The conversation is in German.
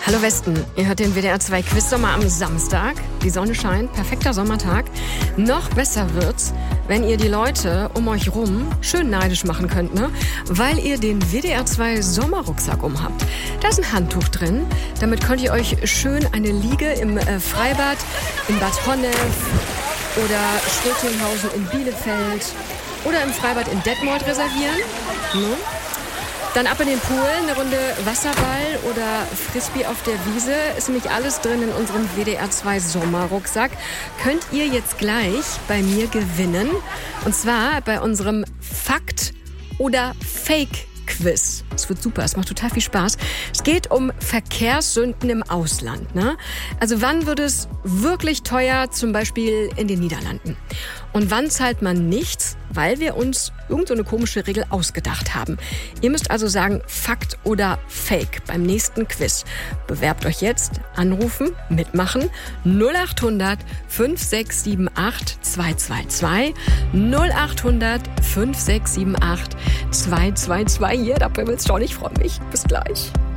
Hallo Westen, ihr hört den WDR 2 Quiz-Sommer am Samstag. Die Sonne scheint, perfekter Sommertag. Noch besser wird's, wenn ihr die Leute um euch rum schön neidisch machen könnt, ne? Weil ihr den WDR 2 Sommerrucksack umhabt. Da ist ein Handtuch drin. Damit könnt ihr euch schön eine Liege im Freibad in Bad Honnef oder Schrötinghausen in Bielefeld oder im Freibad in Detmold reservieren. Ne? Dann ab in den Pool, eine Runde Wasserball oder Frisbee auf der Wiese. Ist nämlich alles drin in unserem WDR 2 Sommerrucksack. Könnt ihr jetzt gleich bei mir gewinnen. Und zwar bei unserem Fakt- oder Fake-Quiz. Es wird super, es macht total viel Spaß. Es geht um Verkehrssünden im Ausland. Ne? Also wann wird es wirklich teuer, zum Beispiel in den Niederlanden? Und wann zahlt man nichts, weil wir uns irgendeine komische Regel ausgedacht haben? Ihr müsst also sagen, Fakt oder Fake beim nächsten Quiz. Bewerbt euch jetzt, anrufen, mitmachen. 0800 5678 222. 0800 5678 222. Hier, da bimmelt's schon, ich freue mich. Bis gleich.